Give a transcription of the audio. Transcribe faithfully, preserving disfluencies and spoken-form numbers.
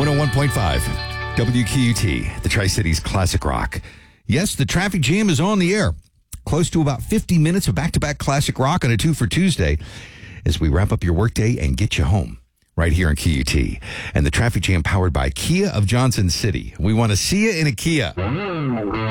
one oh one point five W Q U T, the Tri-Cities Classic Rock. Yes, the traffic jam is on the air. Close to about fifty minutes of back-to-back Classic Rock on a two for Tuesday as we wrap up your workday and get you home right here in Q U T. And the traffic jam powered by Kia of Johnson City. We want to see you in a Kia.